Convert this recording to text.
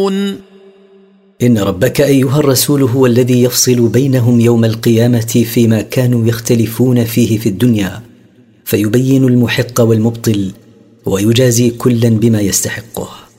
إن ربك أيها الرسول هو الذي يفصل بينهم يوم القيامة فيما كانوا يختلفون فيه في الدنيا، فيبين المحق والمبطل ويجازي كلا بما يستحقه.